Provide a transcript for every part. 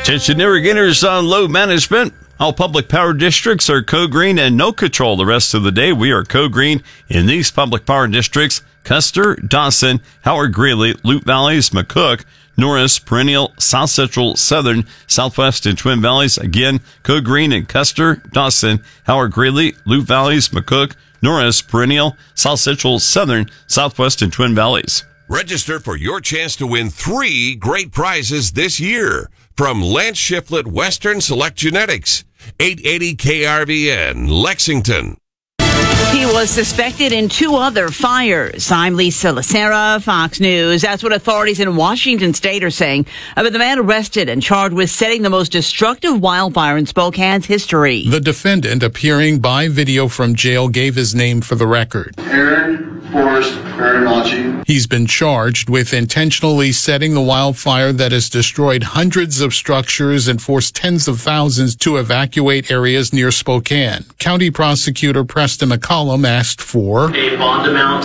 Attention irrigators on load management. All public power districts are code green and no control the rest of the day. We are code green in these public power districts: Custer, Dawson, Howard Greeley, Loup Valleys, McCook, Norris, Perennial, South Central, Southern, Southwest, and Twin Valleys. Again, code green in Custer, Dawson, Howard Greeley, Loup Valleys, McCook, Norris, Perennial, South Central, Southern, Southwest, and Twin Valleys. Register for your chance to win 3 great prizes this year from Lance Shiflett Western Select Genetics, 880 KRVN, Lexington. He was suspected in 2 other fires. I'm Lisa Lacera, Fox News. That's what authorities in Washington State are saying about the man arrested and charged with setting the most destructive wildfire in Spokane's history. The defendant, appearing by video from jail, gave his name for the record. Aaron Forrest Farinacci. He's been charged with intentionally setting the wildfire that has destroyed hundreds of structures and forced tens of thousands to evacuate areas near Spokane. County Prosecutor Preston McCollum asked for a bond amount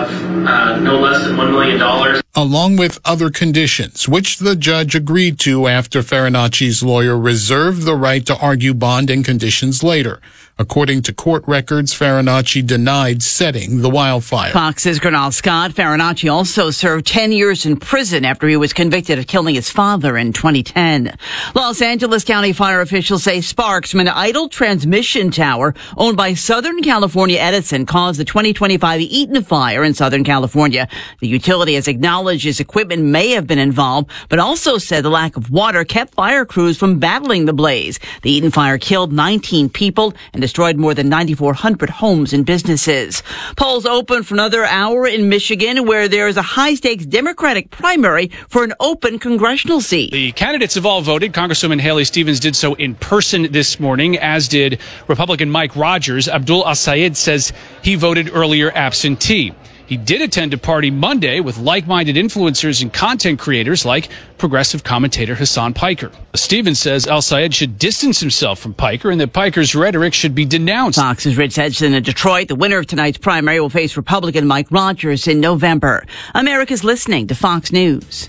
of no less than $1 million. Along with other conditions, which the judge agreed to after Farinacci's lawyer reserved the right to argue bond and conditions later. According to court records, Farinacci denied setting the wildfire. Fox's Gernal Scott. Farinacci also served 10 years in prison after he was convicted of killing his father in 2010. Los Angeles County fire officials say sparks from an idle transmission tower owned by Southern California Edison caused the 2025 Eaton fire in Southern California. The utility has acknowledged its equipment may have been involved, but also said the lack of water kept fire crews from battling the blaze. The Eaton fire killed 19 people and destroyed more than 9,400 homes and businesses. Polls open for another hour in Michigan, where there is a high-stakes Democratic primary for an open congressional seat. The candidates have all voted. Congresswoman Haley Stevens did so in person this morning, as did Republican Mike Rogers. Abdul Al-Sayed says he voted earlier absentee. He did attend a party Monday with like-minded influencers and content creators like progressive commentator Hassan Piker. Stevens says Al-Sayed should distance himself from Piker and that Piker's rhetoric should be denounced. Fox's Rich Edson in Detroit. The winner of tonight's primary will face Republican Mike Rogers in November. America's listening to Fox News.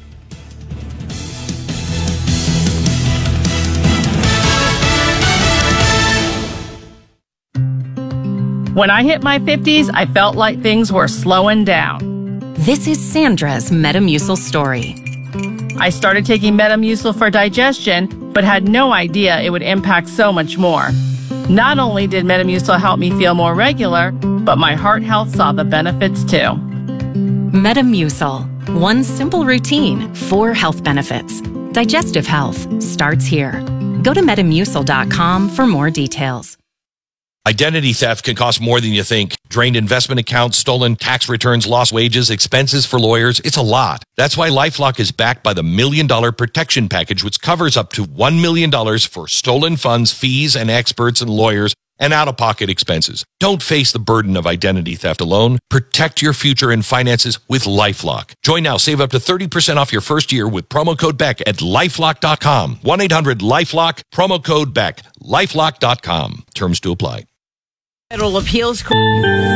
When I hit my 50s, I felt like things were slowing down. This is Sandra's Metamucil story. I started taking Metamucil for digestion, but had no idea it would impact so much more. Not only did Metamucil help me feel more regular, but my heart health saw the benefits too. Metamucil. One simple routine, 4 health benefits. Digestive health starts here. Go to Metamucil.com for more details. Identity theft can cost more than you think. Drained investment accounts, stolen tax returns, lost wages, expenses for lawyers. It's a lot. That's why LifeLock is backed by the $1 Million Protection Package, which covers up to $1 million for stolen funds, fees, and experts and lawyers, and out-of-pocket expenses. Don't face the burden of identity theft alone. Protect your future and finances with LifeLock. Join now. Save up to 30% off your first year with promo code BECK at LifeLock.com. 1-800-LifeLock, promo code BECK. LifeLock.com. Terms to apply. Federal Appeals Court.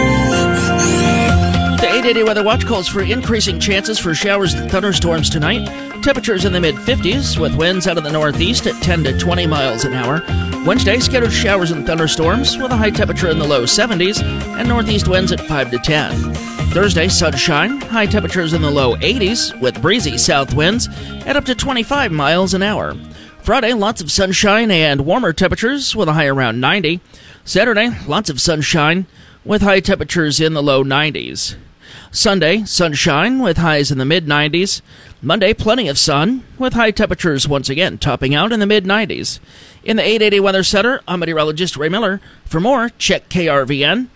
The 880 Weather Watch calls for increasing chances for showers and thunderstorms tonight. Temperatures in the mid-50s with winds out of the northeast at 10 to 20 miles an hour. Wednesday, scattered showers and thunderstorms with a high temperature in the low 70s and northeast winds at 5 to 10. Thursday, sunshine, high temperatures in the low 80s with breezy south winds at up to 25 miles an hour. Friday, lots of sunshine and warmer temperatures with a high around 90. Saturday, lots of sunshine with high temperatures in the low 90s. Sunday, sunshine with highs in the mid-90s. Monday, plenty of sun with high temperatures once again topping out in the mid-90s. In the 880 Weather Center, I'm meteorologist Ray Miller. For more, check KRVN.com.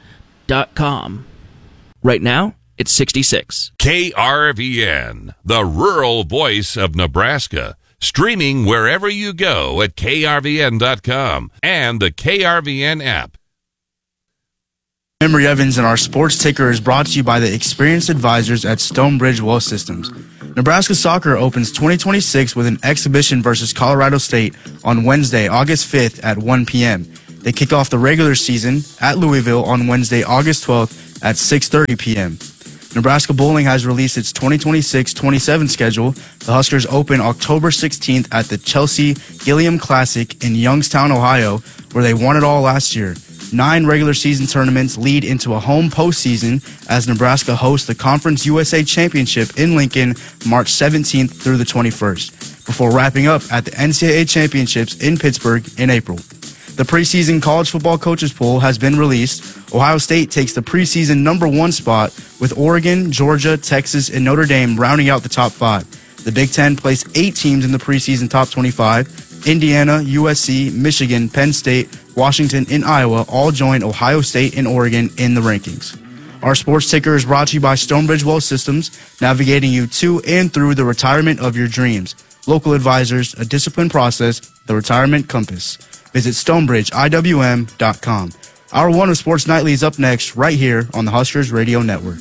Right now, it's 66. KRVN, the rural voice of Nebraska. Streaming wherever you go at KRVN.com and the KRVN app. Emery Evans and our sports ticker is brought to you by the experienced advisors at Stonebridge Wealth Systems. Nebraska soccer opens 2026 with an exhibition versus Colorado State on Wednesday, August 5th at 1 p.m. They kick off the regular season at Louisville on Wednesday, August 12th at 6:30 p.m. Nebraska Bowling has released its 2026-27 schedule. The Huskers open October 16th at the Chelsea Gilliam Classic in Youngstown, Ohio, where they won it all last year. 9 regular season tournaments lead into a home postseason as Nebraska hosts the Conference USA Championship in Lincoln March 17th through the 21st, before wrapping up at the NCAA Championships in Pittsburgh in April. The preseason college football coaches poll has been released. Ohio State takes the preseason number 1 spot, with Oregon, Georgia, Texas, and Notre Dame rounding out the top 5. The Big Ten placed 8 teams in the preseason top 25. Indiana, USC, Michigan, Penn State, Washington, and Iowa all join Ohio State and Oregon in the rankings. Our sports ticker is brought to you by Stonebridge Wealth Systems, navigating you to and through the retirement of your dreams. Local advisors, a disciplined process, the Retirement Compass. Visit StonebridgeIWM.com. Hour 1 of Sports Nightly is up next, right here on the Huskers Radio Network.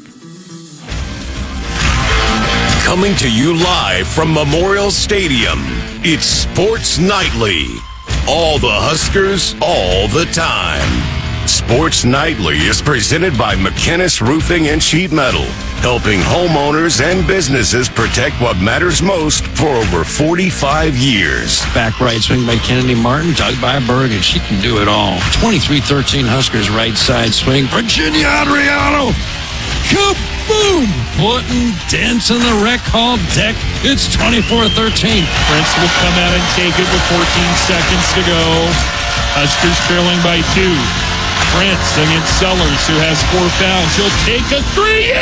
Coming to you live from Memorial Stadium, it's Sports Nightly. All the Huskers, all the time. Sports Nightly is presented by McKinnis Roofing and Sheet Metal, helping homeowners and businesses protect what matters most for over 45 years. Back right swing by Kennedy Martin, dug by Berg, and she can do it all. 23-13 Huskers right side swing. Virginia Adriano. Kaboom! Putting dents in the rec hall deck. It's 24-13. Prince will come out and take it with 14 seconds to go. Huskers trailing by 2. Prince against Sellers, who has 4 fouls. He'll take a 3.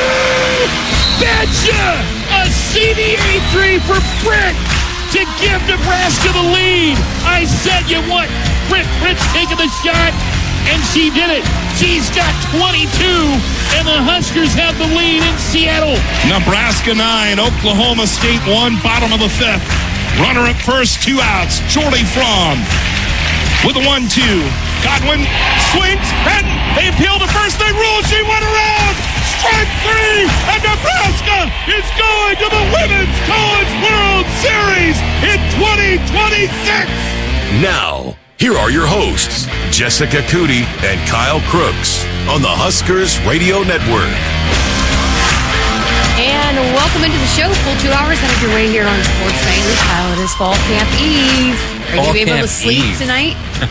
Betcha! A CBA 3 for Britt to give Nebraska the lead. I said you want Britt taking the shot, and she did it. She's got 22, and the Huskers have the lead in Seattle. Nebraska 9, Oklahoma State 1, bottom of the 5th. Runner at first, 2 outs. Jordy Fromm with a 1-2. Godwin swings, and they appeal to first. They rule. She went around. Strike 3, and Nebraska is going to the Women's College World Series in 2026. Now, here are your hosts, Jessica Cootie and Kyle Crooks, on the Huskers Radio Network. And welcome into the show. Full 2 hours headed your way here on Sports Nightly. Kyle, it is Fall Camp Eve. Are you able to sleep tonight?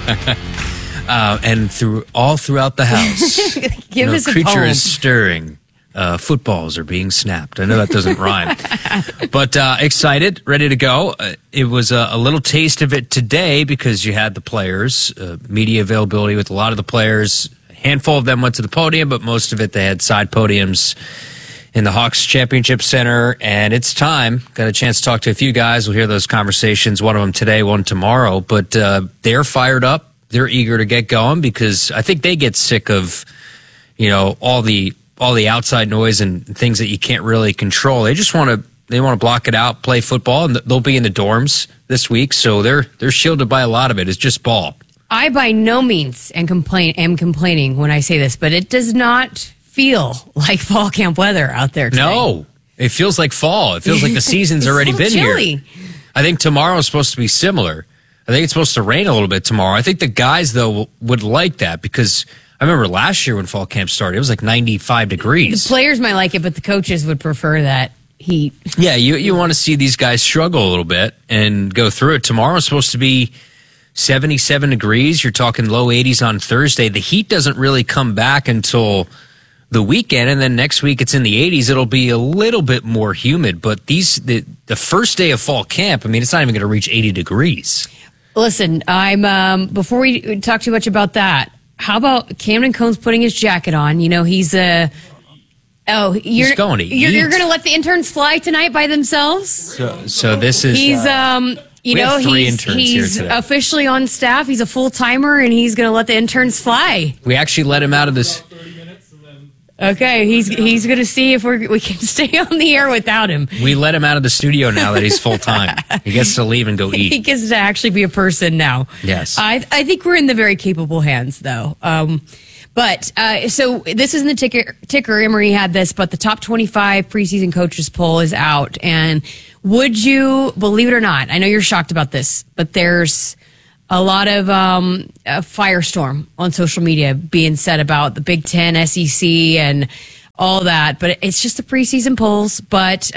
And throughout the house. Give us a creature poem. is stirring. Footballs are being snapped. I know that doesn't rhyme. But excited, ready to go. It was a little taste of it today because you had the players, media availability with a lot of the players. A handful of them went to the podium, but most of it they had side podiums in the Hawks Championship Center. And it's time. Got a chance to talk to a few guys. We'll hear those conversations, one of them today, one tomorrow. But they're fired up. They're eager to get going because I think they get sick of, all the outside noise and things that you can't really control. They just want to block it out, play football, and they'll be in the dorms this week, so they're shielded by a lot of it. It's just ball. I by no means am complaining when I say this, but it does not feel like fall camp weather out there today. No, it feels like fall. It feels like the season's already been chilly. here. I think tomorrow is supposed to be similar. I think it's supposed to rain a little bit tomorrow. I think the guys, though, would like that because I remember last year when fall camp started, it was like 95 degrees. The players might like it, but the coaches would prefer that heat. Yeah, you want to see these guys struggle a little bit and go through it. Tomorrow is supposed to be 77 degrees. You're talking low 80s on Thursday. The heat doesn't really come back until the weekend, and then next week it's in the 80s. It'll be a little bit more humid, but the first day of fall camp, I mean, it's not even going to reach 80 degrees. Listen, before we talk too much about that, how about Camden Cone's putting his jacket on? He's he's going to eat. You're going to let the interns fly tonight by themselves? So this is he's we have 3 interns here today. Officially on staff. He's a full timer, and he's going to let the interns fly. We actually let him out of this. Okay, he's going to see if we can stay on the air without him. We let him out of the studio now that he's full time. He gets to leave and go eat. He gets to actually be a person now. Yes, I think we're in the very capable hands, though. So this is in the ticker. Emory had this, but the top 25 preseason coaches poll is out. And would you believe it or not? I know you're shocked about this, but there's a lot of a firestorm on social media being said about the Big Ten, SEC, and all that. But it's just the preseason polls. But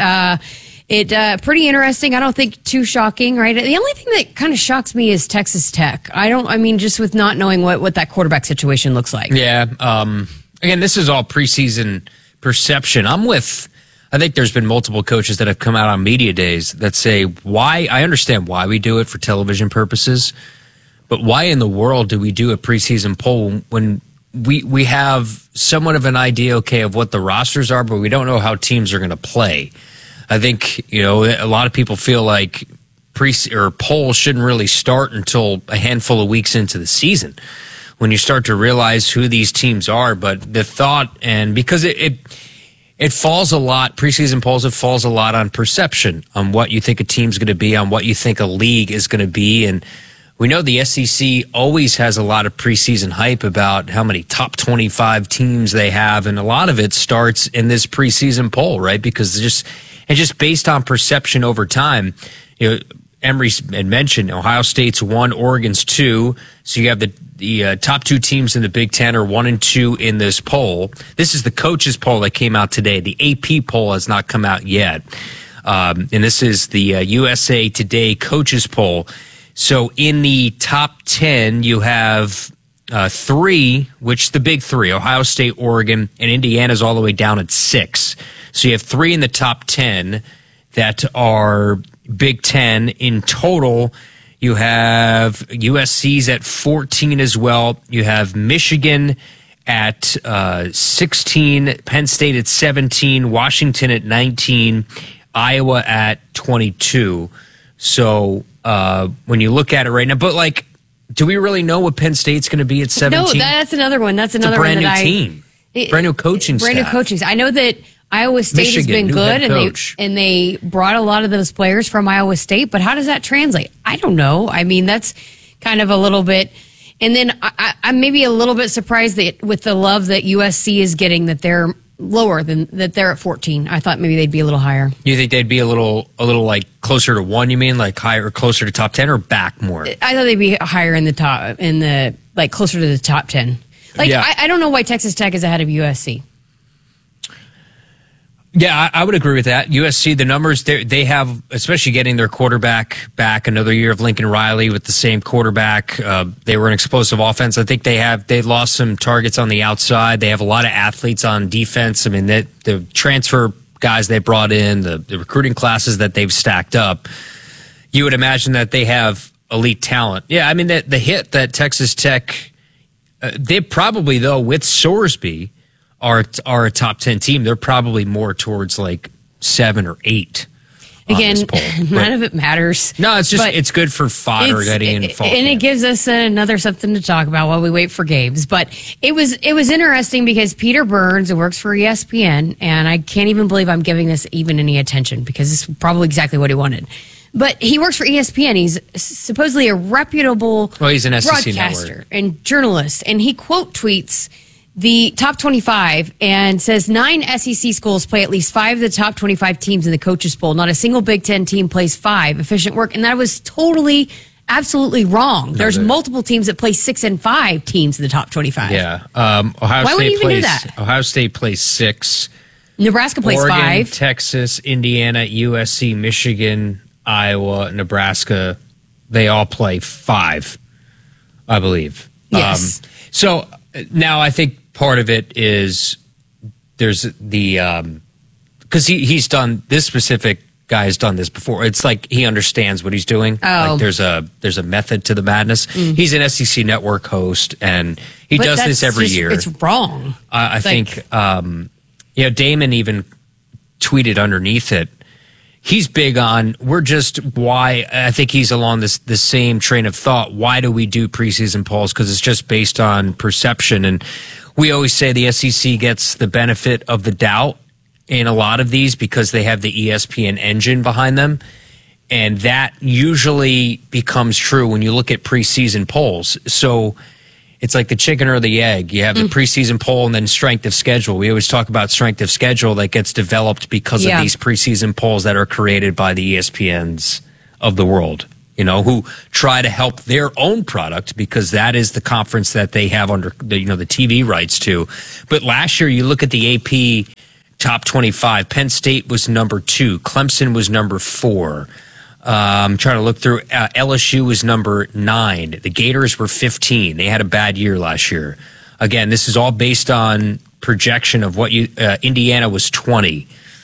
it pretty interesting. I don't think too shocking, right? The only thing that kind of shocks me is Texas Tech. Just with not knowing what that quarterback situation looks like. Yeah. Again, this is all preseason perception. I think there's been multiple coaches that have come out on media days that say, I understand why we do it for television purposes, but why in the world do we do a preseason poll when we have somewhat of an idea, of what the rosters are, but we don't know how teams are going to play? I think, a lot of people feel like polls shouldn't really start until a handful of weeks into the season when you start to realize who these teams are. But the thought, and because it falls a lot, preseason polls, it falls a lot on perception, on what you think a team's going to be, on what you think a league is going to be. And we know the SEC always has a lot of preseason hype about how many top 25 teams they have. And a lot of it starts in this preseason poll, right? Because it's just based on perception over time. Emory had mentioned Ohio State's 1, Oregon's 2. So you have the top 2 teams in the Big Ten are 1 and 2 in this poll. This is the coaches poll that came out today. The AP poll has not come out yet. And this is the USA Today coaches poll. So in the top 10, you have 3, which the big 3, Ohio State, Oregon, and Indiana's all the way down at 6. So you have 3 in the top 10 that are Big Ten. In total, you have USC's at 14 as well. You have Michigan at 16, Penn State at 17, Washington at 19, Iowa at 22. So when you look at it right now, but do we really know what Penn State's going to be at 17? No, that's another one. That's another one. It's a brand new team. Brand new coaching staff. Brand new coaching. I know that Iowa State has been good, and they brought a lot of those players from Iowa State. But how does that translate? I don't know. I mean, that's kind of a little bit. And then I'm maybe a little bit surprised that with the love that USC is getting, that they're lower than that. They're at 14. I thought maybe they'd be a little higher. You think they'd be a little closer to 1? You mean higher, closer to top 10, or back more? I thought they'd be higher in the top, closer to the top 10. I don't know why Texas Tech is ahead of USC. Yeah, I would agree with that. USC, the numbers they have, especially getting their quarterback back, another year of Lincoln Riley with the same quarterback. They were an explosive offense. I think they lost some targets on the outside. They have a lot of athletes on defense. I mean, the transfer guys they brought in, the recruiting classes that they've stacked up, you would imagine that they have elite talent. Yeah, I mean, the hit that Texas Tech, they probably, though, with Sorsby, are a top 10 team. They're probably more towards 7 or 8. Again, none of it matters. No, it's just it's good for fodder getting in fall. And it gives us another something to talk about while we wait for games. But it was interesting because Peter Burns, who works for ESPN, and I can't even believe I'm giving this even any attention because it's probably exactly what he wanted. But he works for ESPN. He's supposedly a reputable he's an SEC broadcaster network and journalist, and he quote tweets the top 25 and says 9 SEC schools play at least 5 of the top 25 teams in the coaches poll. Not a single Big Ten team plays 5 efficient work. And that was totally, absolutely wrong. There's multiple teams that play 6 and 5 teams in the top 25. Yeah. Why would you even do that? Ohio State plays 6. Nebraska plays Oregon, 5. Texas, Indiana, USC, Michigan, Iowa, Nebraska, they all play 5, I believe. Yes. So now I think part of it is there's the because he's done this specific guy has done this before. It's like he understands what he's doing. Oh. There's a method to the madness. He's an SEC network host, and he does this every year. It's wrong. I think Damon even tweeted underneath it. He's big on why I think he's along the same train of thought. Why do we do preseason polls? Because it's just based on perception. And we always say the SEC gets the benefit of the doubt in a lot of these because they have the ESPN engine behind them. And that usually becomes true when you look at preseason polls. So it's like the chicken or the egg. You have the preseason poll and then strength of schedule. We always talk about strength of schedule that gets developed because of these preseason polls that are created by the ESPNs of the world. who try to help their own product because that is the conference that they have under the TV rights to. But last year, you look at the AP top 25, Penn State was number 2, Clemson was number 4. I'm trying to look through. LSU was number 9. The Gators were 15. They had a bad year last year. Again, this is all based on projection of what Indiana was 20.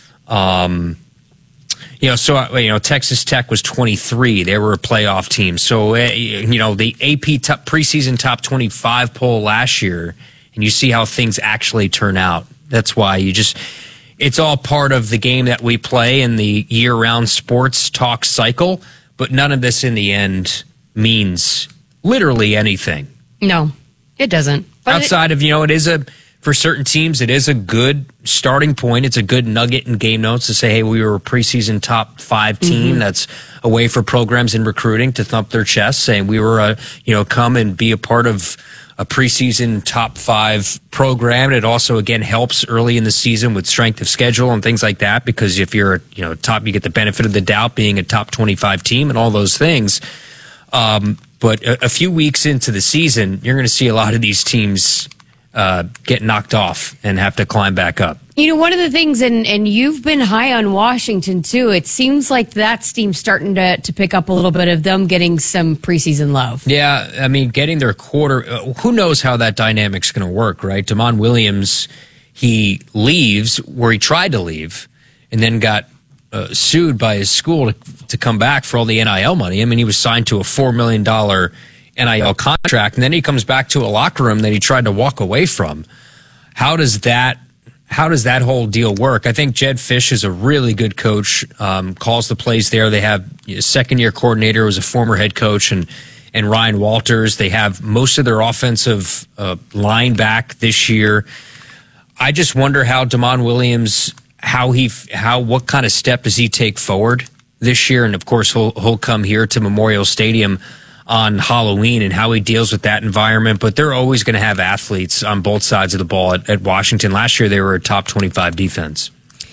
Texas Tech was 23. They were a playoff team. So, the AP preseason top 25 poll last year, and you see how things actually turn out. That's why it's all part of the game that we play in the year-round sports talk cycle, but none of this in the end means literally anything. No, it doesn't. But outside of, for certain teams, it is a good starting point. It's a good nugget in game notes to say, hey, we were a preseason top 5 team. That's a way for programs in recruiting to thump their chests, saying we were, come and be a part of a preseason top 5 program. It also, again, helps early in the season with strength of schedule and things like that, because if you're, top, you get the benefit of the doubt being a top 25 team and all those things. But a few weeks into the season, you're going to see a lot of these teams get knocked off and have to climb back up. One of the things, and you've been high on Washington too, it seems like that team's starting to pick up a little bit of them getting some preseason love. Yeah, I mean, getting their quarter, who knows how that dynamic's going to work, right? Damon Williams, he leaves where he tried to leave and then got sued by his school to come back for all the NIL money. I mean, he was signed to a $4 million NIL contract, and then he comes back to a locker room that he tried to walk away from. How does that whole deal work? I think Jed Fish is a really good coach, calls the plays there. They have a second-year coordinator who was a former head coach, and Ryan Walters. They have most of their offensive line back this year. I just wonder how Damon Williams, what kind of step does he take forward this year? And of course, he'll come here to Memorial Stadium on Halloween, and how he deals with that environment. But they're always going to have athletes on both sides of the ball at Washington. Last year, they were a top 25 defense.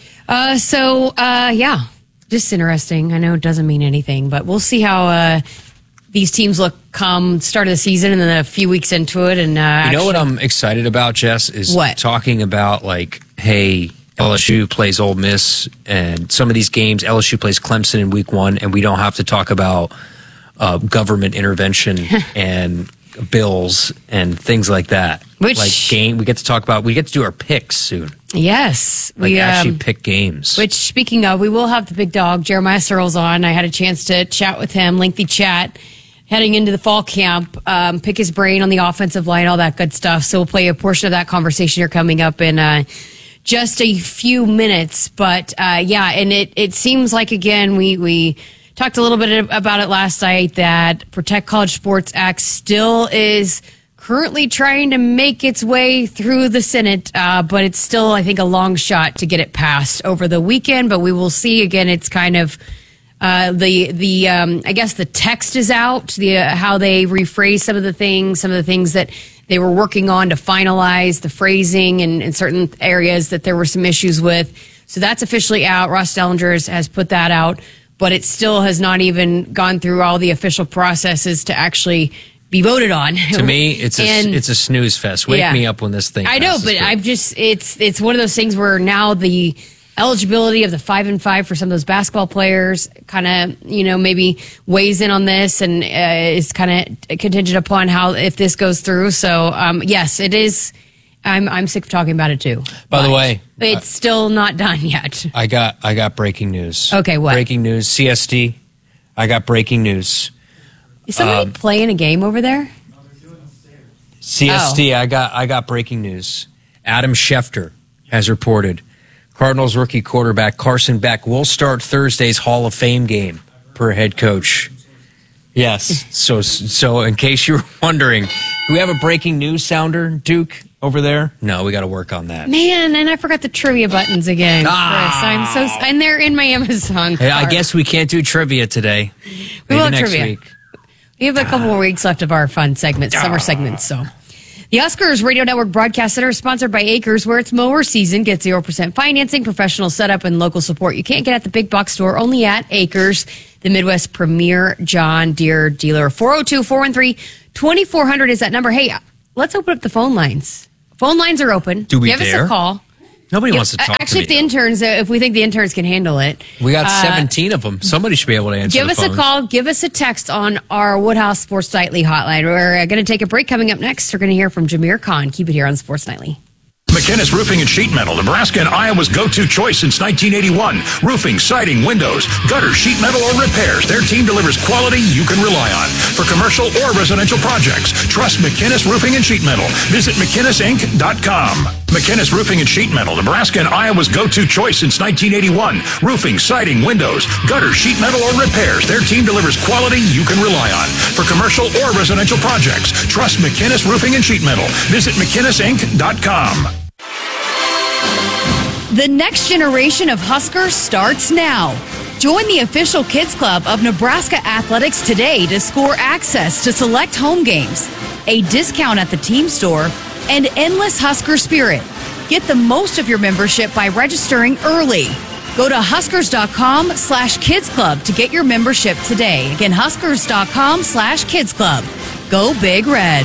Just interesting. I know it doesn't mean anything, but we'll see how these teams look come start of the season and then a few weeks into it. And what I'm excited about, Jess, is talking about hey, LSU plays Ole Miss, and some of these games, LSU plays Clemson in week 1, and we don't have to talk about government intervention and bills and things like that. We get to do our picks soon. Yes. We actually pick games. Which, speaking of, we will have the big dog, Jeremiah Searles, on. I had a chance to chat with him, lengthy chat, heading into the fall camp, pick his brain on the offensive line, all that good stuff. So we'll play a portion of that conversation here coming up in just a few minutes. But, and it seems like, again, we talked a little bit about it last night, that Protect College Sports Act still is currently trying to make its way through the Senate, but it's still, I think, a long shot to get it passed over the weekend. But we will see. Again, it's kind of I guess the text is out, how they rephrase some of the things that they were working on to finalize the phrasing in certain areas that there were some issues with. So that's officially out. Ross Dellinger has put that out. But it still has not even gone through all the official processes to actually be voted on. To me, it's a snooze fest. Wake me up when this thing. I know, but it's one of those things where now the eligibility of the 5-5 for some of those basketball players kind of maybe weighs in on this, and is kind of contingent upon if this goes through. So yes, it is. I'm sick of talking about it too. By the way, it's still not done yet. I got breaking news. Okay, what? Breaking news. CSD. I got breaking news. Is somebody playing a game over there? CSD. I got breaking news. Adam Schefter has reported Cardinals rookie quarterback Carson Beck will start Thursday's Hall of Fame game per head coach. Yes. So in case you were wondering, do we have a breaking news sounder, Duke, over there? No, we got to work on that. Man, and I forgot the trivia buttons again, Chris. And they're in my Amazon cart. I guess we can't do trivia today. We will have trivia. Week. We have a couple more weeks left of our fun segments, summer segments, so. The Huskers Radio Network Broadcast Center is sponsored by Acres, where it's mower season. Get 0% financing, professional setup, and local support you can't get at the big box store, only at Acres. the Midwest premier John Deere dealer. 402-413-2400 is that number. Hey, let's open up the phone lines. Phone lines are open. Do we Give dare? us a call. Nobody wants to talk actually, to me. if we think the interns can handle it. We got 17 of them. Somebody should be able to answer Give the us phones. a call. Give us a text on our Woodhouse Sports Nightly hotline. We're going to take a break. Coming up next, we're going to hear from Jameer Khan. Keep it here on Sports Nightly. McInnes Roofing and Sheet Metal, Nebraska and Iowa's go-to choice since 1981. Roofing, siding, windows, gutter, sheet metal, or repairs. Their team delivers quality you can rely on. For commercial or residential projects, trust McInnes Roofing and Sheet Metal. Visit McInnesInc.com. McInnes Roofing and Sheet Metal, Nebraska and Iowa's go-to choice since 1981. Roofing, siding, windows, gutter, sheet metal, or repairs. Their team delivers quality you can rely on. For commercial or residential projects, trust McInnes Roofing and Sheet Metal. Visit McInnesInc.com. The next generation of Huskers starts now. Join the official Kids Club of Nebraska Athletics today to score access to select home games, a discount at the team store, and endless Husker spirit. Get the most of your membership by registering early. Go to Huskers.com/Kids Club to get your membership today. Again, Huskers.com/Kids Club. Go Big Red.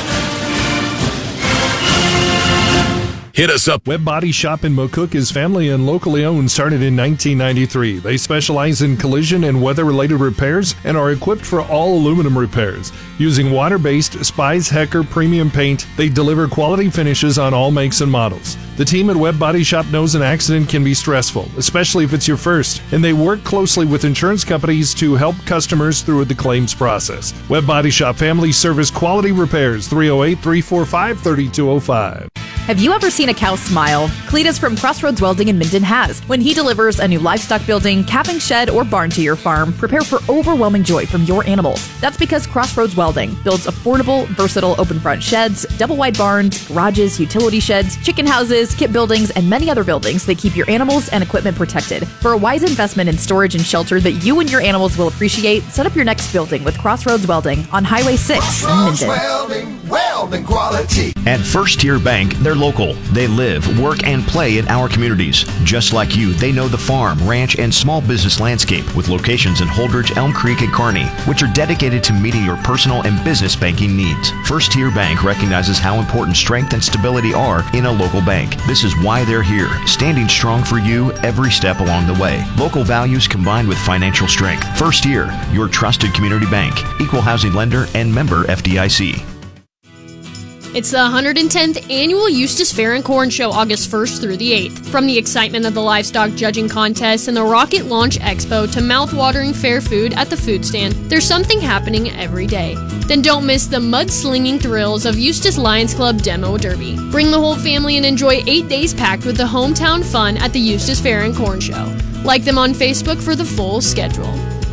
Hit us up. Webb Body Shop in McCook is family and locally owned, started in 1993. They specialize in collision and weather-related repairs and are equipped for all aluminum repairs. Using water-based Spies Hecker premium paint, they deliver quality finishes on all makes and models. The team at Webb Body Shop knows an accident can be stressful, especially if it's your first, and they work closely with insurance companies to help customers through the claims process. Webb Body Shop Family Service Quality Repairs, 308-345-3205. Have you ever seen a cow smile? Cletus from Crossroads Welding in Minden has. When he delivers a new livestock building, calving shed, or barn to your farm, prepare for overwhelming joy from your animals. That's because Crossroads Welding builds affordable, versatile open front sheds, double wide barns, garages, utility sheds, chicken houses, kit buildings, and many other buildings that keep your animals and equipment protected. For a wise investment in storage and shelter that you and your animals will appreciate, set up your next building with Crossroads Welding on Highway 6 in Minden. Welding quality. At First Tier Bank, they're local. They live, work, and play in our communities. Just like you, they know the farm, ranch, and small business landscape with locations in Holdridge, Elm Creek, and Kearney, which are dedicated to meeting your personal and business banking needs. First Tier Bank recognizes how important strength and stability are in a local bank. This is why they're here, standing strong for you every step along the way. Local values combined with financial strength. First Tier, your trusted community bank, equal housing lender, and member FDIC. It's the 110th Annual Eustis Fair and Corn Show, August 1st through the 8th. From the excitement of the livestock judging contest and the Rocket Launch Expo to mouth-watering fair food at the food stand, there's something happening every day. Then don't miss the mud-slinging thrills of Eustis Lions Club Demo Derby. Bring the whole family and enjoy 8 days packed with the hometown fun at the Eustis Fair and Corn Show. Like them on Facebook for the full schedule.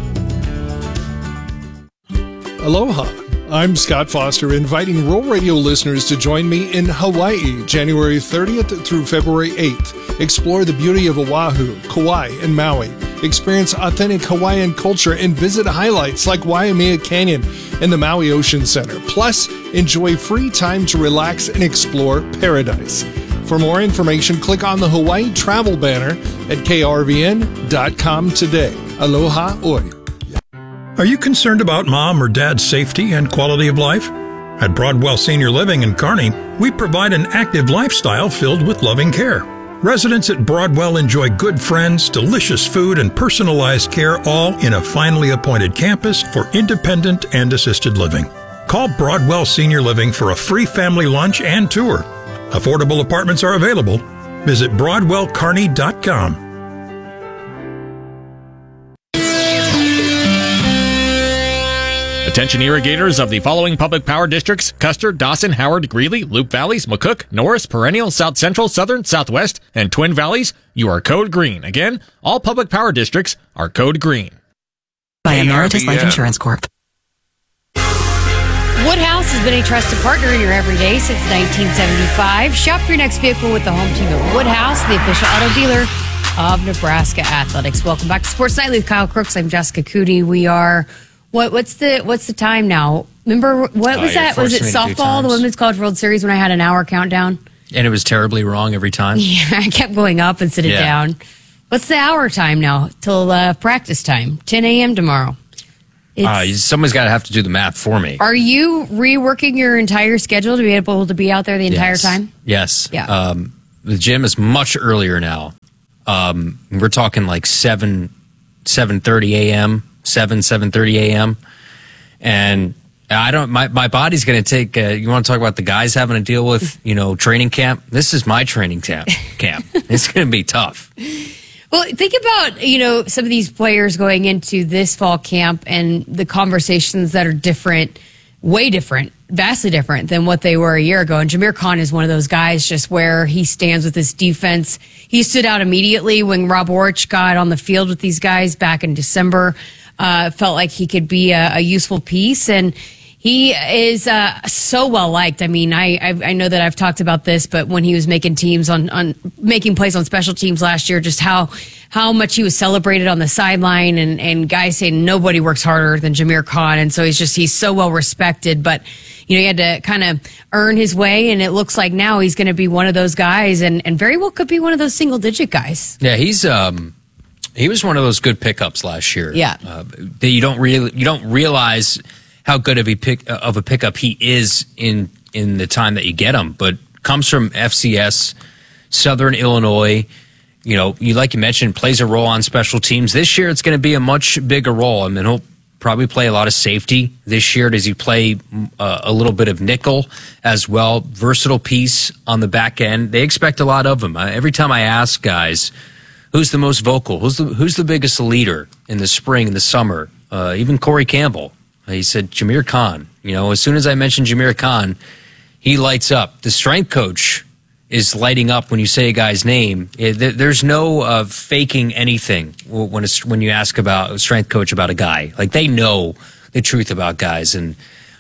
Aloha. I'm Scott Foster, inviting Rural Radio listeners to join me in Hawaii, January 30th through February 8th. Explore the beauty of Oahu, Kauai, and Maui. Experience authentic Hawaiian culture and visit highlights like Waimea Canyon and the Maui Ocean Center. Plus, enjoy free time to relax and explore paradise. For more information, click on the Hawaii travel banner at krvn.com today. Aloha oi. Are you concerned about mom or dad's safety and quality of life? At Broadwell Senior Living in Kearney, we provide an active lifestyle filled with loving care. Residents at Broadwell enjoy good friends, delicious food, and personalized care, all in a finely appointed campus for independent and assisted living. Call Broadwell Senior Living for a free family lunch and tour. Affordable apartments are available. Visit BroadwellKearney.com. Attention irrigators of the following public power districts: Custer, Dawson, Howard, Greeley, Loup Valleys, McCook, Norris, Perennial, South Central, Southern, Southwest, and Twin Valleys. You are code green. Again, all public power districts are code green. By Emeritus Life Insurance Corp. Woodhouse has been a trusted partner in your everyday since 1975. Shop your next vehicle with the home team of Woodhouse, the official auto dealer of Nebraska Athletics. Welcome back to Sports Nightly with Kyle Crooks. I'm Jessica Cootie. We are... What's the time now? Remember, what was that? Was it softball, the Women's College World Series, when I had an hour countdown? And it was terribly wrong every time? Yeah, I kept going up instead of down. What's the hour time now till practice time? 10 a.m. tomorrow. Someone's got to have to do the math for me. Are you reworking your entire schedule to be able to be out there the entire time? Yes. Yeah. The gym is much earlier now. We're talking like 7:30 a.m., 7:30 a.m. And my body's going to take, you want to talk about the guys having to deal with, training camp? This is my training camp. It's going to be tough. Well, think about, some of these players going into this fall camp and the conversations that are different, way different, vastly different than what they were a year ago. And Jameer Khan is one of those guys, just where he stands with his defense. He stood out immediately when Rob Orich got on the field with these guys back in December. Felt like he could be a useful piece, and he is so well liked. I mean, I know that I've talked about this, but when he was making teams on making plays on special teams last year, just how much he was celebrated on the sideline, and guys saying nobody works harder than Jameer Khan, and so he's so well respected. But he had to kind of earn his way, and it looks like now he's going to be one of those guys, and very well could be one of those single digit guys. Yeah, he was one of those good pickups last year. Yeah, that you don't realize how good of a pickup he is in the time that you get him, but comes from FCS, Southern Illinois. Like you mentioned, plays a role on special teams. This year, it's going to be a much bigger role. I mean, he'll probably play a lot of safety this year. Does he play a little bit of nickel as well? Versatile piece on the back end. They expect a lot of him. Every time I ask guys, who's the most vocal? Who's the biggest leader in the spring and the summer? Even Corey Campbell. He said Jameer Khan. As soon as I mention Jameer Khan, he lights up. The strength coach is lighting up when you say a guy's name. There's no faking anything when you ask about a strength coach about a guy. Like, they know the truth about guys, and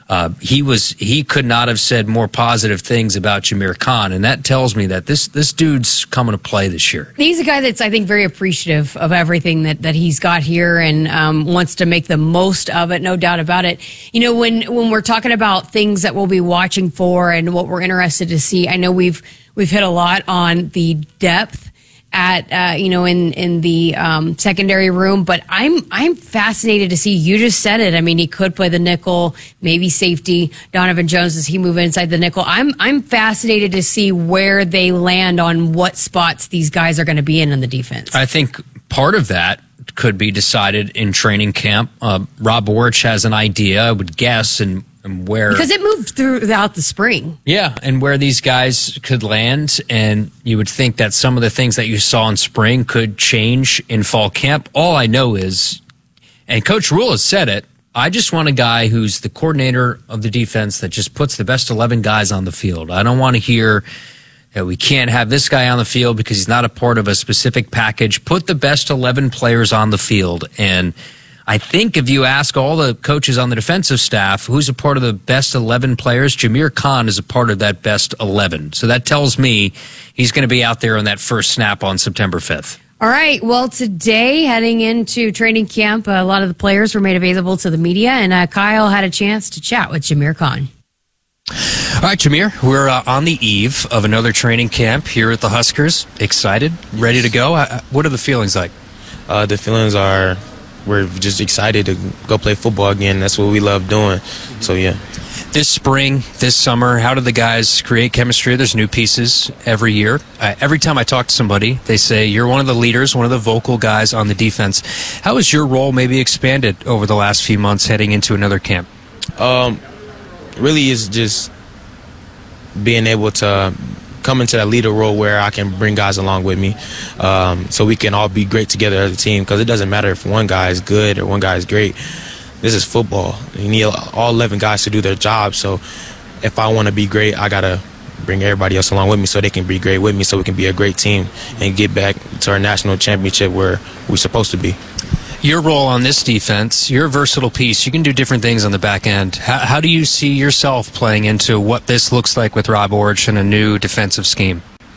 he could not have said more positive things about Jameer Khan, and that tells me that this dude's coming to play this year. He's a guy that's, I think, very appreciative of everything that he's got here, and wants to make the most of it, no doubt about it. When we're talking about things that we'll be watching for and what we're interested to see, I know we've hit a lot on the depth at in the secondary room, but I'm fascinated to see. You just said it. I mean, he could play the nickel, maybe safety. Donovan Jones, does he move inside the nickel? I'm fascinated to see where they land on what spots these guys are going to be in the defense. I think part of that could be decided in training camp. Rob Orich has an idea, I would guess, and where, because it moved throughout the spring. Yeah, and where these guys could land, and you would think that some of the things that you saw in spring could change in fall camp. All I know is, and Coach Rule has said it, I just want a guy who's the coordinator of the defense that just puts the best 11 guys on the field. I don't want to hear that we can't have this guy on the field because he's not a part of a specific package. Put the best 11 players on the field. And I think if you ask all the coaches on the defensive staff who's a part of the best 11 players, Jameer Khan is a part of that best 11. So that tells me he's going to be out there on that first snap on September 5th. All right. Well, today, heading into training camp, a lot of the players were made available to the media, and Kyle had a chance to chat with Jameer Khan. All right, Jameer, we're on the eve of another training camp here at the Huskers. Excited? Ready to go? What are the feelings like? The feelings are, we're just excited to go play football again. That's what we love doing. So, yeah. This spring, this summer, how do the guys create chemistry? There's new pieces every year. Every time I talk to somebody, they say you're one of the leaders, one of the vocal guys on the defense. How has your role maybe expanded over the last few months heading into another camp? Really is just being able to come into that leader role where I can bring guys along with me, so we can all be great together as a team, because it doesn't matter if one guy is good or one guy is great. This is football. You need all 11 guys to do their job. So if I want to be great, I got to bring everybody else along with me so they can be great with me, so we can be a great team and get back to our national championship where we're supposed to be. Your role on this defense, you're a versatile piece. You can do different things on the back end. How do you see yourself playing into what this looks like with Rob Orich and a new defensive scheme?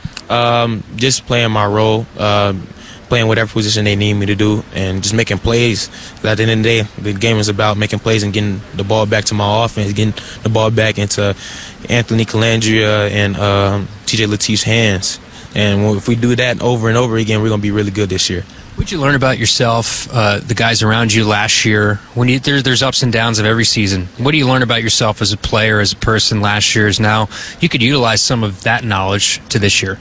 Just playing my role, playing whatever position they need me to do, and just making plays. At the end of the day, the game is about making plays and getting the ball back to my offense, getting the ball back into Anthony Calandria and TJ Latif's hands. And if we do that over and over again, we're going to be really good this year. What'd you learn about yourself, the guys around you last year? When there's ups and downs of every season. What do you learn about yourself as a player, as a person last year? Is now you could utilize some of that knowledge to this year.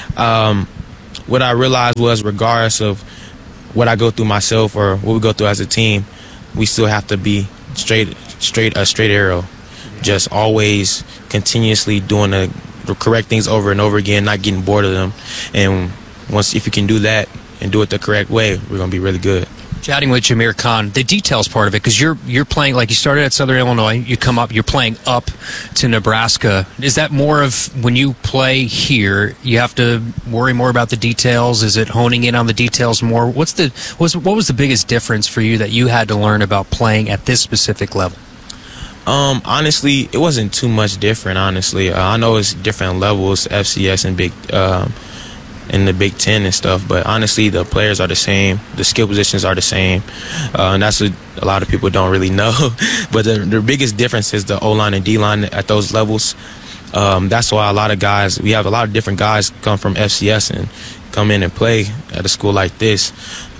What I realized was, regardless of what I go through myself or what we go through as a team, we still have to be a straight arrow. Just always continuously doing the correct things over and over again, not getting bored of them. And if you can do that and do it the correct way, we're going to be really good. Chatting with Jameer Khan, the details part of it, because you're playing, like you started at Southern Illinois, you come up, you're playing up to Nebraska. Is that more of when you play here, you have to worry more about the details? Is it honing in on the details more? What was the biggest difference for you that you had to learn about playing at this specific level? Honestly, it wasn't too much different, honestly. I know it's different levels, FCS and in the Big Ten and stuff, but honestly, the players are the same. The skill positions are the same. And that's what a lot of people don't really know. But the biggest difference is the O-line and D-line at those levels. That's why we have a lot of different guys come from FCS and come in and play at a school like this.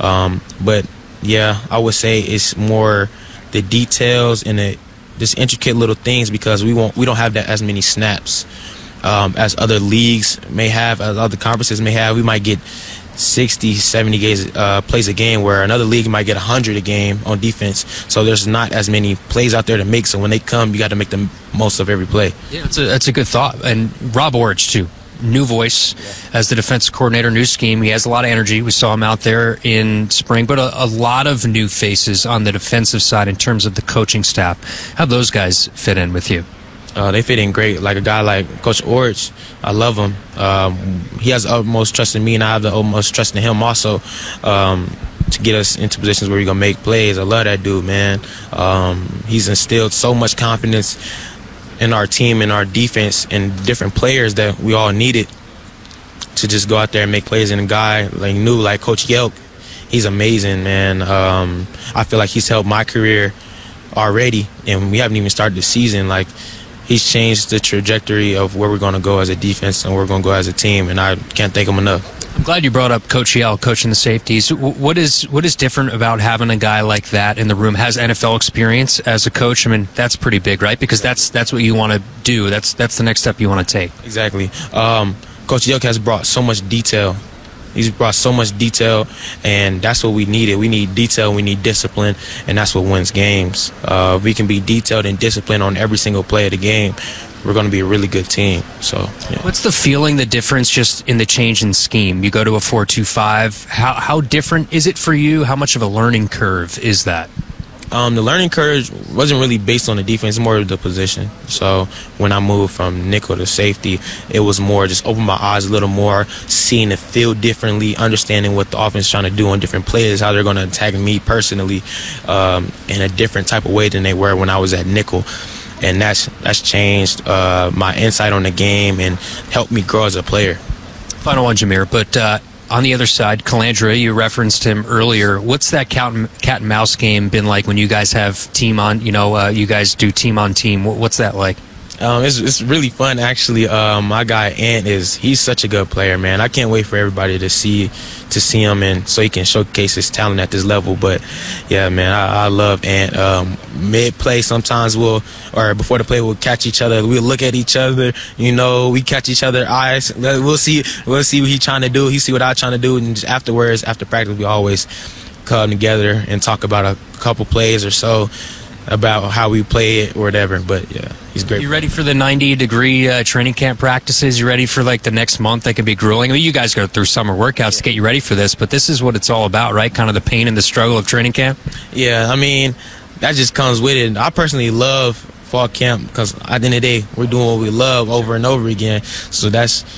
But yeah, I would say it's more the details and just intricate little things, because we don't have that as many snaps as other leagues may have, as other conferences may have. We might get 60, 70 plays a game, where another league might get 100 a game on defense. So there's not as many plays out there to make. So when they come, you got to make the most of every play. Yeah, that's a good thought. And Rob Orich, too. New voice as the defensive coordinator, new scheme. He has a lot of energy. We saw him out there in spring, but a lot of new faces on the defensive side in terms of the coaching staff. How those guys fit in with you? They fit in great. Like a guy like Coach Orich, I love him. He has the utmost trust in me, and I have the utmost trust in him also, to get us into positions where we're going to make plays. I love that dude, man. He's instilled so much confidence in our team and our defense and different players that we all needed to just go out there and make plays. And a guy like Coach Yelk, he's amazing, man. I feel like he's helped my career already, and we haven't even started the season. Like, he's changed the trajectory of where we're going to go as a defense and where we're going to go as a team, and I can't thank him enough. I'm glad you brought up Coach Yell, coaching the safeties. What is different about having a guy like that in the room? Has NFL experience as a coach? I mean, that's pretty big, right? Because that's what you want to do. That's the next step you want to take. Exactly. Coach Yelk has brought so much detail. He's brought so much detail, and that's what we needed. We need detail, we need discipline, and that's what wins games. If we can be detailed and disciplined on every single play of the game, we're going to be a really good team. So, yeah. What's the feeling, the difference just in the change in scheme? You go to a 4-2-5. How different is it for you? How much of a learning curve is that? The learning curve wasn't really based on the defense, more of the position. So when I moved from nickel to safety, it was more just open my eyes a little more, seeing the field differently, understanding what the offense is trying to do on different plays, how they're going to attack me personally in a different type of way than they were when I was at nickel. And that's changed my insight on the game and helped me grow as a player. Final one, Jameer, but on the other side, Calandra, you referenced him earlier. What's that cat and mouse game been like when you guys have team on, you guys do team on team? What's that like? It's really fun, actually. My guy Ant he's such a good player, man. I can't wait for everybody to see him, and so he can showcase his talent at this level. But yeah, man, I love Ant. Mid play, sometimes or before the play, we'll catch each other. We'll look at each other. We catch each other's eyes. We'll see what he's trying to do. He see what I'm trying to do, and just afterwards, after practice, we always come together and talk about a couple plays or so, about how we play it or whatever. But yeah, he's great. You ready for the 90-degree training camp practices? You ready for the next month that can be grueling? I mean, you guys go through summer workouts to get you ready for this, but this is what it's all about, right? Kind of the pain and the struggle of training camp. Yeah, I mean, that just comes with it. I personally love fall camp because at the end of the day, we're doing what we love over and over again. So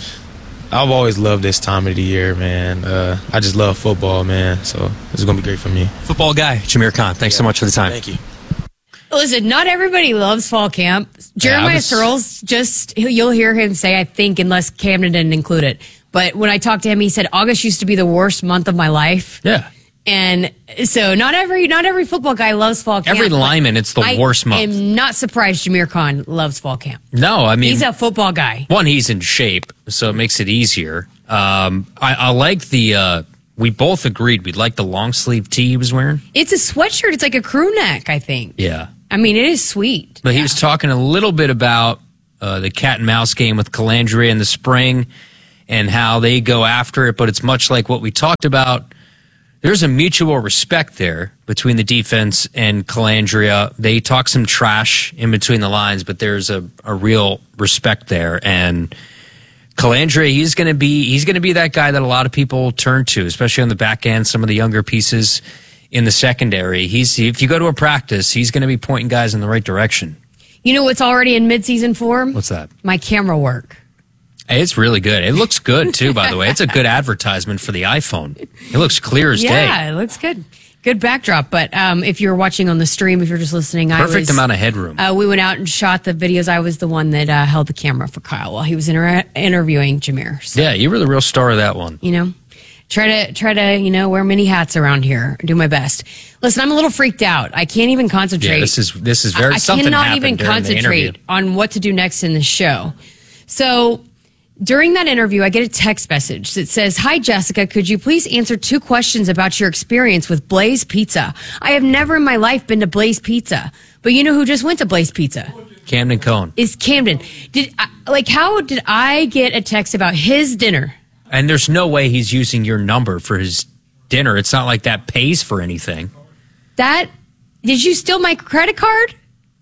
I've always loved this time of the year, man. I just love football, man. So it's going to be great for me. Football guy, Jameer Khan. Thanks so much for the time. Thank you. Listen, not everybody loves fall camp. Jeremiah Searles, you'll hear him say, I think, unless Camden didn't include it. But when I talked to him, he said, August used to be the worst month of my life. Yeah. And so not every football guy loves fall camp. Every lineman, it's the worst month. I am not surprised Jameer Khan loves fall camp. No, I mean, he's a football guy. One, he's in shape, so it makes it easier. I like the. We both agreed we'd like the long sleeve tee he was wearing. It's a sweatshirt. It's like a crew neck, I think. Yeah. I mean, it is sweet. But he was talking a little bit about the cat and mouse game with Calandria in the spring and how they go after it. But it's much like what we talked about. There's a mutual respect there between the defense and Calandria. They talk some trash in between the lines, but there's a real respect there. And Calandria, he's going to be that guy that a lot of people turn to, especially on the back end, some of the younger pieces in the secondary. If you go to a practice, he's going to be pointing guys in the right direction. You know what's already in midseason form? What's that? My camera work. Hey, it's really good. It looks good, too, by the way. It's a good advertisement for the iPhone. It looks clear as day. Yeah, it looks good. Good backdrop. But if you're watching on the stream, if you're just listening, Perfect amount of headroom. We went out and shot the videos. I was the one that held the camera for Kyle while he was interviewing Jameer. So, yeah, you were the real star of that one. You know, try to wear many hats around here. Do my best. Listen, I'm a little freaked out. I can't even concentrate. Yeah, this is very something I cannot happened even during the interview. concentrate on what to do next in the show. So during that interview, I get a text message that says, "Hi, Jessica. Could you please answer 2 questions about your experience with Blaze Pizza? I have never in my life been to Blaze Pizza, but you know who just went to Blaze Pizza? Camden Cohn. Is Camden. How did I get a text about his dinner? And there's no way he's using your number for his dinner. It's not like that pays for anything. Did you steal my credit card?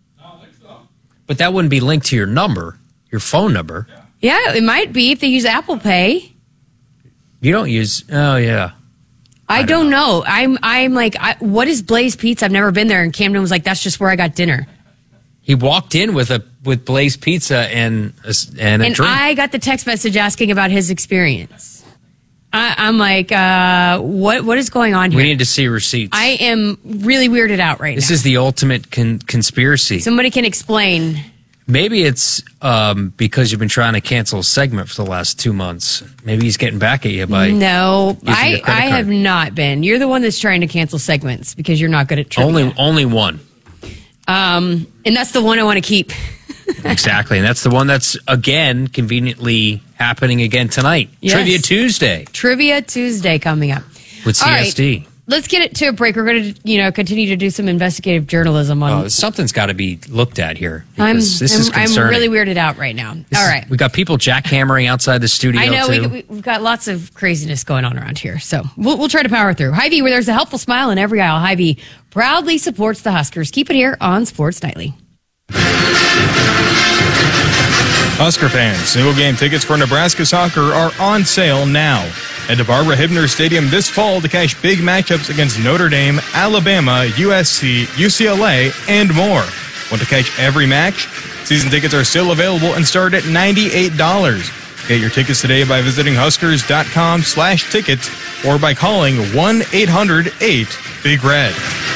But that wouldn't be linked to your number, your phone number. Yeah, it might be if they use Apple Pay. You don't use, oh yeah. I don't know. I'm like, what is Blaze Pizza? I've never been there. And Camden was like, that's just where I got dinner. He walked in with Blaze Pizza and a drink. I got the text message asking about his experience. I'm like, what is going on here? We need to see receipts. I am really weirded out right now. This is the ultimate conspiracy. Somebody can explain. Maybe it's because you've been trying to cancel a segment for the last 2 months. Maybe he's getting back at you by No, I card. have not been. You're the one that's trying to cancel segments because you're not good at trivia. Only one. And that's the one I want to keep. Exactly. And that's the one that's, again, conveniently happening again tonight. Yes. Trivia Tuesday. Trivia Tuesday coming up. With CSD. All right, let's get it to a break. We're going to, continue to do some investigative journalism on. Something's got to be looked at here. I'm This is concerning. really weirded out right now. All right. We got people jackhammering outside the studio. I know too. we've got lots of craziness going on around here, so we'll try to power through. Hy-Vee, where there's a helpful smile in every aisle. Hy-Vee proudly supports the Huskers. Keep it here on Sports Nightly. Husker fans, single game tickets for Nebraska soccer are on sale now. Head to Barbara Hibner Stadium this fall to cash big matchups against Notre Dame, Alabama, USC, UCLA, and more. Want to catch every match? Season tickets are still available and start at $98. Get your tickets today by visiting Huskers.com/tickets or by calling 1-800-8-BIG-RED.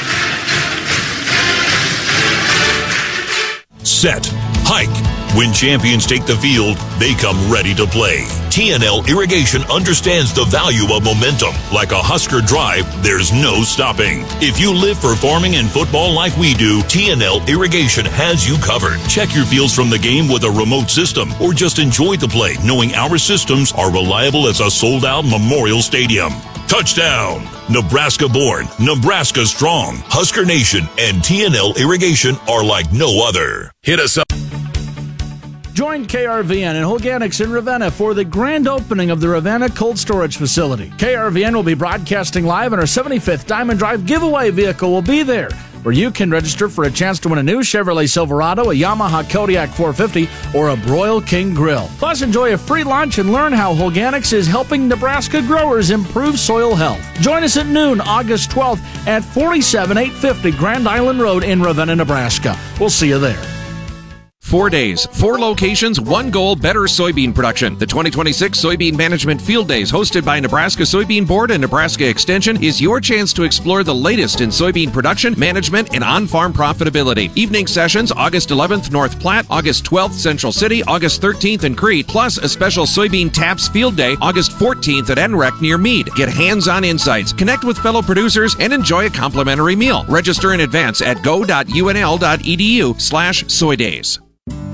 Set. Hike. When champions take the field, they come ready to play. TNL Irrigation understands the value of momentum. Like a Husker drive, there's no stopping. If you live for farming and football like we do, TNL Irrigation has you covered. Check your fields from the game with a remote system, or just enjoy the play knowing our systems are reliable as a sold-out Memorial Stadium. Touchdown! Nebraska born, Nebraska strong. Husker Nation and TNL Irrigation are like no other. Hit us up. Join KRVN and Hoganics in Ravenna for the grand opening of the Ravenna Cold Storage Facility. KRVN will be broadcasting live, and our 75th Diamond Drive giveaway vehicle will be there, where you can register for a chance to win a new Chevrolet Silverado, a Yamaha Kodiak 450, or a Broil King Grill. Plus, enjoy a free lunch and learn how Hoganics is helping Nebraska growers improve soil health. Join us at noon, August 12th at 47850 Grand Island Road in Ravenna, Nebraska. We'll see you there. 4 days, 4 locations, 1 goal, better soybean production. The 2026 Soybean Management Field Days, hosted by Nebraska Soybean Board and Nebraska Extension, is your chance to explore the latest in soybean production, management, and on-farm profitability. Evening sessions, August 11th, North Platte, August 12th, Central City, August 13th in Crete, plus a special Soybean Taps Field Day, August 14th at NREC near Meade. Get hands-on insights, connect with fellow producers, and enjoy a complimentary meal. Register in advance at go.unl.edu/soydays.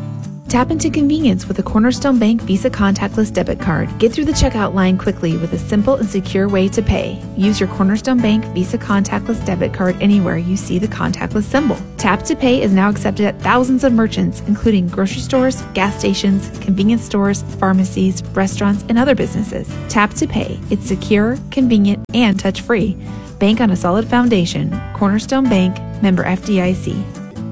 Tap into convenience with a Cornerstone Bank Visa contactless debit card. Get through the checkout line quickly with a simple and secure way to pay. Use your Cornerstone Bank Visa contactless debit card anywhere you see the contactless symbol. Tap to Pay is now accepted at thousands of merchants, including grocery stores, gas stations, convenience stores, pharmacies, restaurants, and other businesses. Tap to Pay. It's secure, convenient, and touch-free. Bank on a solid foundation. Cornerstone Bank, member FDIC.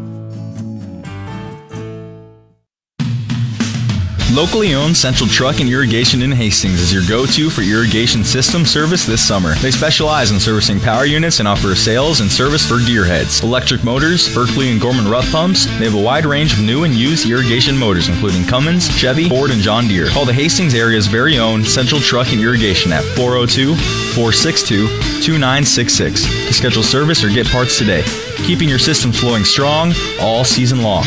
Locally owned Central Truck and Irrigation in Hastings is your go-to for irrigation system service this summer. They specialize in servicing power units and offer sales and service for gearheads, electric motors, Berkeley and Gorman Rough pumps. They have a wide range of new and used irrigation motors, including Cummins, Chevy, Ford, and John Deere. Call the Hastings area's very own Central Truck and Irrigation at 402-462-2966 to schedule service or get parts today, keeping your system flowing strong all season long.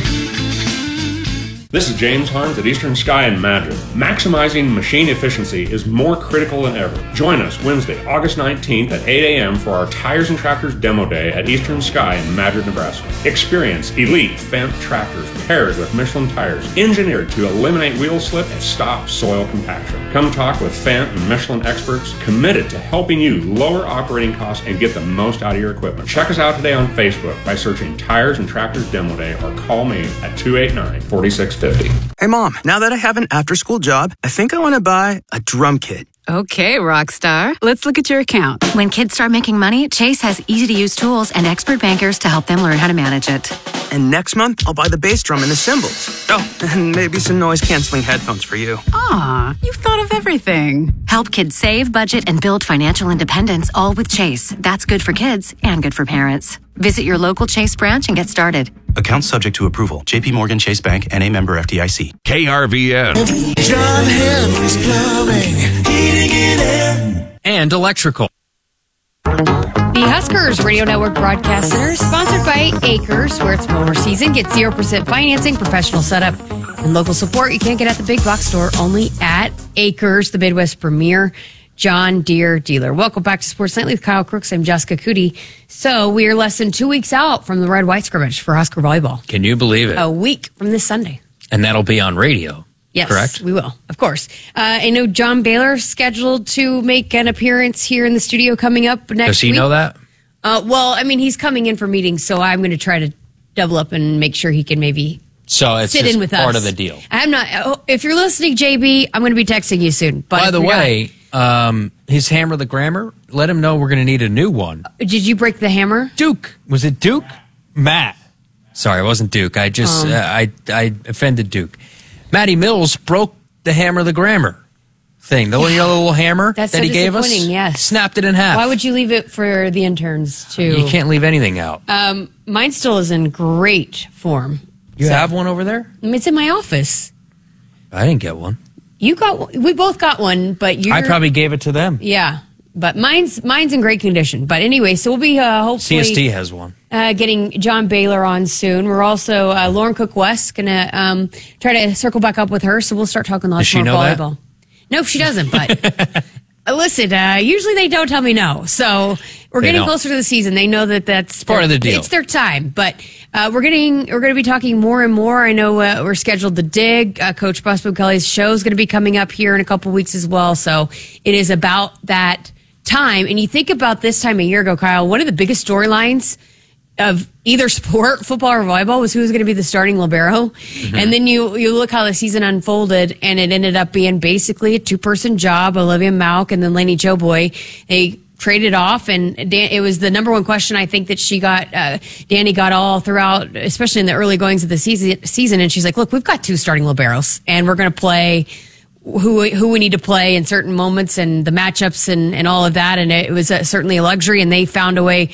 This is James Harms at Eastern Sky in Madrid. Maximizing machine efficiency is more critical than ever. Join us Wednesday, August 19th at 8 a.m. for our Tires and Tractors Demo Day at Eastern Sky in Madrid, Nebraska. Experience elite Fendt tractors paired with Michelin tires, engineered to eliminate wheel slip and stop soil compaction. Come talk with Fendt and Michelin experts committed to helping you lower operating costs and get the most out of your equipment. Check us out today on Facebook by searching Tires and Tractors Demo Day or call me at 289-4650. Hey, Mom, now that I have an after-school job, I think I want to buy a drum kit. Okay, Rockstar. Let's look at your account. When kids start making money, Chase has easy-to-use tools and expert bankers to help them learn how to manage it. And next month, I'll buy the bass drum and the cymbals. Oh, and maybe some noise-canceling headphones for you. Aw, you've thought of everything. Help kids save, budget, and build financial independence, all with Chase. That's good for kids and good for parents. Visit your local Chase branch and get started. Account subject to approval. J.P. Morgan Chase Bank, N.A. member FDIC. KRVN. John Henry's Plumbing, heating and air. And electrical. The Huskers Radio Network Broadcast Center is sponsored by Acres, where it's mower season. Get 0% financing, professional setup, and local support you can't get at the big box store, only at Acres, the Midwest premier John Deere dealer. Welcome back to Sports Nightly with Kyle Crooks. I'm Jessica Cootie. So we are less than 2 weeks out from the red-white scrimmage for Husker volleyball. Can you believe it? A week from this Sunday. And that'll be on radio. Yes, correct? We will, of course. I know John Baylor scheduled to make an appearance here in the studio coming up next week. Does he know that? Well, I mean, he's coming in for meetings, so I'm going to try to double up and make sure he can maybe so it's sit just in with part us. of the deal. I'm not. If you're listening, JB, I'm going to be texting you soon. But by the way, his hammer the grammar, let him know we're going to need a new one. Did you break the hammer? Duke. Was it Duke? Matt. Sorry, it wasn't Duke. I just, I offended Duke. Matty Mills broke the hammer the grammar thing. The little hammer That's that so he gave us. Yes. Snapped it in half. Why would you leave it for the interns to? You can't leave anything out. Mine still is in great form. You have one over there? It's in my office. I didn't get one. You got one. We both got one, but you. I probably gave it to them. Yeah, but mine's in great condition. But anyway, so we'll be hopefully CST has one. Getting John Baylor on soon. We're also Lauren Cook West gonna try to circle back up with her. So we'll start talking lots more volleyball. No, she doesn't. But listen, usually they don't tell me no. So we're getting closer to the season. They know that's part of the deal. It's their time. But we're going to be talking more and more. I know we're scheduled to dig. Coach Busby Kelly's show is going to be coming up here in a couple weeks as well. So it is about that time. And you think about this time a year ago, Kyle, one of the biggest storylines of either sport, football or volleyball, was who was going to be the starting libero. Mm-hmm. And then you look how the season unfolded, and it ended up being basically a two-person job, Olivia Malk and then Lainey Choboy. They traded off, and it was the number one question I think that she got, Danny got all throughout, especially in the early goings of the season. And she's like, look, we've got two starting liberos, and we're going to play who we need to play in certain moments and the matchups and all of that. And it was certainly a luxury, and they found a way.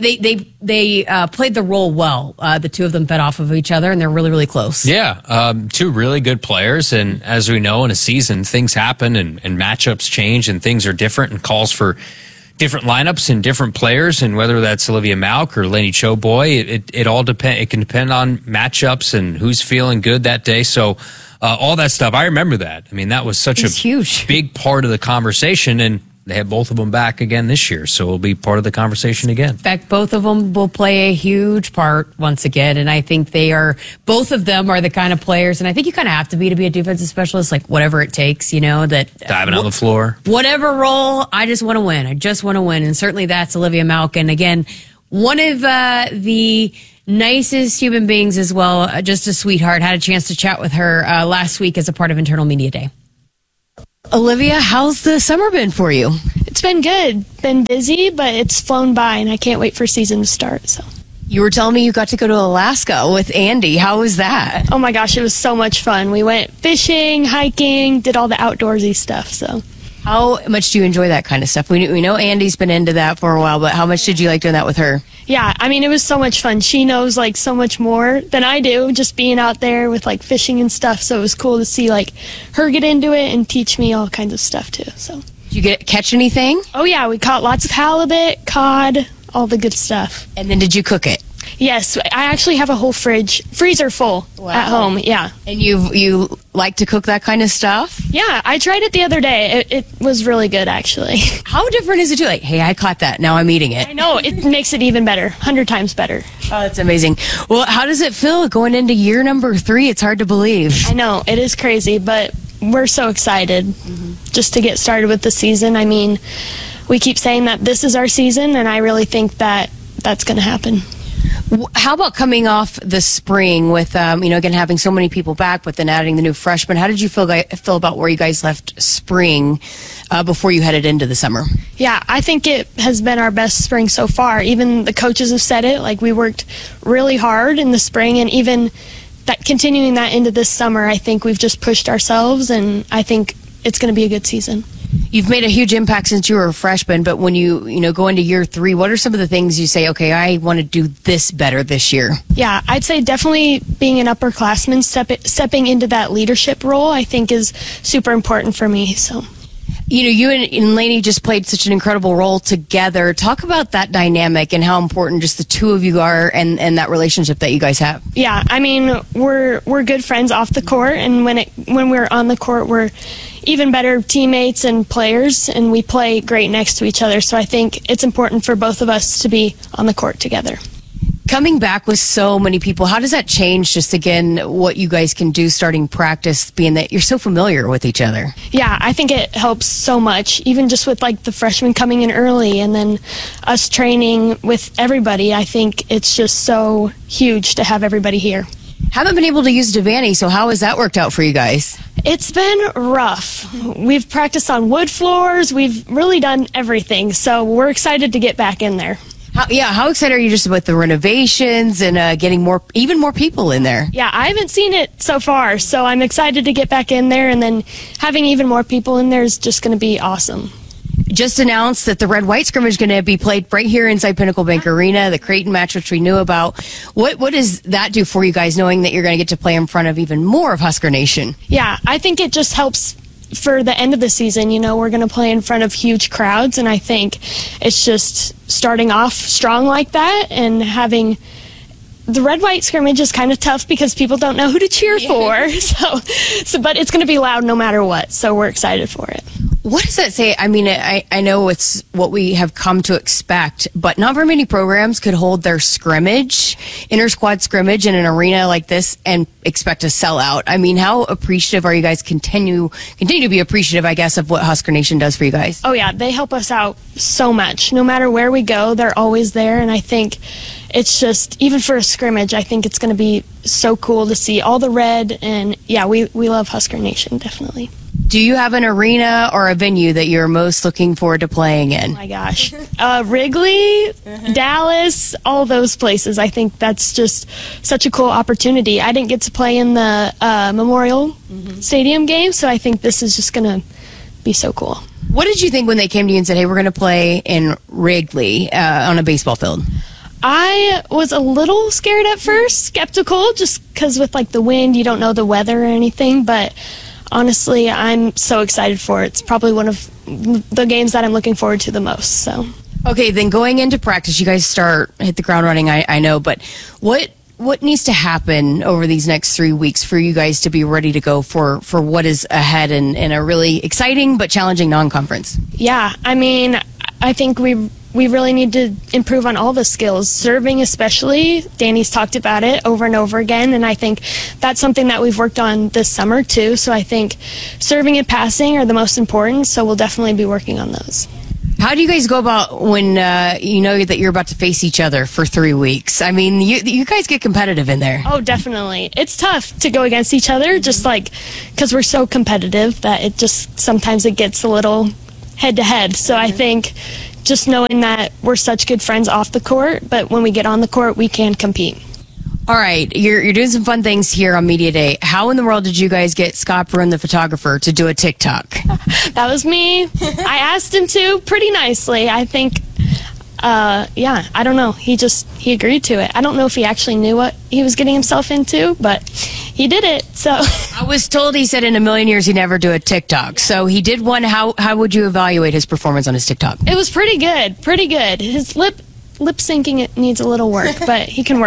They played the role well. The two of them fed off of each other, and they're really, really close. Yeah. Two really good players. And as we know, in a season, things happen and matchups change and things are different and calls for different lineups and different players. And whether that's Olivia Malk or Lainey Choboy, it all depend. It can depend on matchups and who's feeling good that day. So, all that stuff. I remember that. I mean, that was such a huge big part of the conversation. And they have both of them back again this year, so it'll be part of the conversation again. In fact, both of them will play a huge part once again, and I think both of them are the kind of players, and I think you kind of have to be a defensive specialist, like whatever it takes, that diving on the floor. Whatever role, I just want to win. I just want to win, and certainly that's Olivia Malkin. Again, one of the nicest human beings as well, just a sweetheart. Had a chance to chat with her last week as a part of Internal Media Day. Olivia, how's the summer been for you? It's been good. Been busy, but it's flown by, and I can't wait for season to start. So, you were telling me you got to go to Alaska with Andy. How was that? Oh my gosh, it was so much fun. We went fishing, hiking, did all the outdoorsy stuff. So, how much do you enjoy that kind of stuff? We know Andy's been into that for a while, but how much did you like doing that with her? Yeah, I mean, it was so much fun. She knows like so much more than I do, just being out there with like fishing and stuff. So it was cool to see like her get into it and teach me all kinds of stuff too. So, did you catch anything? Oh yeah, we caught lots of halibut, cod, all the good stuff. And then did you cook it? Yes, I actually have a whole freezer full at home. Yeah. And you like to cook that kind of stuff? Yeah, I tried it the other day. It was really good, actually. How different is it to like, hey, I caught that, now I'm eating it? I know, it makes it even better, 100 times better. Oh, that's amazing. Well, how does it feel going into year number 3? It's hard to believe. I know, it is crazy, but we're so excited just to get started with the season. I mean, we keep saying that this is our season, and I really think that that's going to happen. How about coming off the spring with, again, having so many people back, but then adding the new freshmen? How did you feel about where you guys left spring before you headed into the summer? Yeah, I think it has been our best spring so far. Even the coaches have said it. Like, we worked really hard in the spring, and even that continuing that into this summer, I think we've just pushed ourselves, and I think it's going to be a good season. You've made a huge impact since you were a freshman, but when you go into year 3, what are some of the things you say, okay, I want to do this better this year? Yeah, I'd say definitely being an upperclassman, stepping into that leadership role, I think is super important for me. So, you and Lainey just played such an incredible role together. Talk about that dynamic and how important just the two of you are and that relationship that you guys have. Yeah, I mean, we're good friends off the court, and when we're on the court, we're even better teammates and players, and we play great next to each other. So I think it's important for both of us to be on the court together. Coming back with so many people, how does that change just, again, what you guys can do starting practice, being that you're so familiar with each other? Yeah, I think it helps so much, even just with like the freshmen coming in early and then us training with everybody. I think it's just so huge to have everybody here. Haven't been able to use Devaney, so how has that worked out for you guys? It's been rough. We've practiced on wood floors. We've really done everything, so we're excited to get back in there. How excited are you just about the renovations and getting even more people in there? Yeah, I haven't seen it so far, so I'm excited to get back in there, and then having even more people in there is just going to be awesome. Just announced that the red-white scrimmage is going to be played right here inside Pinnacle Bank Arena, the Creighton match, which we knew about. What does that do for you guys, knowing that you're going to get to play in front of even more of Husker Nation? Yeah, I think it just helps for the end of the season. We're going to play in front of huge crowds, and I think it's just starting off strong like that and having the red-white scrimmage is kind of tough because people don't know who to cheer for. So, but it's going to be loud no matter what, so we're excited for it. What does that say? I mean, I know it's what we have come to expect, but not very many programs could hold their scrimmage, inter-squad scrimmage in an arena like this and expect to sell out. I mean, how appreciative are you guys continue to be appreciative, I guess, of what Husker Nation does for you guys? Oh, yeah. They help us out so much. No matter where we go, they're always there, and I think it's just, even for a scrimmage, I think it's going to be so cool to see all the red, and yeah, we love Husker Nation, definitely. Do you have an arena or a venue that you're most looking forward to playing in? Oh my gosh. Wrigley, Dallas, all those places. I think that's just such a cool opportunity. I didn't get to play in the Memorial Stadium game, so I think this is just going to be so cool. What did you think when they came to you and said, hey, we're going to play in Wrigley on a baseball field? I was a little scared at first, skeptical, just because with like the wind, you don't know the weather or anything, but honestly, I'm so excited for it. It's probably one of the games that I'm looking forward to the most. So, okay, then going into practice, you guys hit the ground running, I know, but what what needs to happen over these next 3 weeks for you guys to be ready to go for what is ahead in a really exciting but challenging non-conference? Yeah, I mean, I think we really need to improve on all the skills, serving especially. Danny's talked about it over and over again, and I think that's something that we've worked on this summer too. So I think serving and passing are the most important, so we'll definitely be working on those. How do you guys go about when you know that you're about to face each other for 3 weeks? I mean, you guys get competitive in there. Oh, definitely. It's tough to go against each other, just like because we're so competitive that it just sometimes it gets a little head-to-head. So I think just knowing that we're such good friends off the court, but when we get on the court, we can compete. All right, you're doing some fun things here on Media Day. How in the world did you guys get Scott Brun, the photographer, to do a TikTok? That was me. I asked him to pretty nicely. I think, yeah, I don't know. He agreed to it. I don't know if he actually knew what he was getting himself into, but he did it. So I was told he said in a million years he'd never do a TikTok. So he did one. How would you evaluate his performance on his TikTok? It was pretty good. Pretty good. His lip syncing, it needs a little work, but he can work